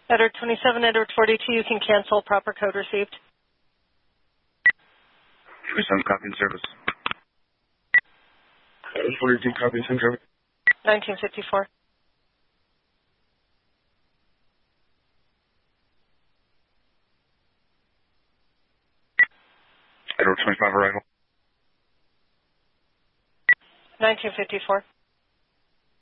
Edward 27, Edward 42, you can cancel. Proper code received. 27 copy in service. 42 copy in service. 1954. Edward 25 arrival. 1954.